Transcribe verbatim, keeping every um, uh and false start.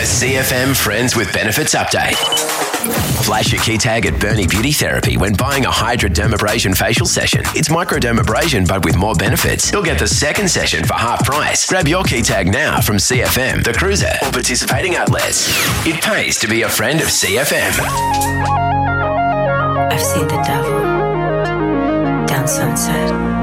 C F M Friends with Benefits update. Flash your key tag at Bernie Beauty Therapy when buying a Hydrodermabrasion facial session. It's microdermabrasion but with more benefits. You'll get the second session for half price. Grab your key tag now from C F M, The Cruiser, or participating outlets. It pays to be a friend of C F M. I've seen the devil down Sunset.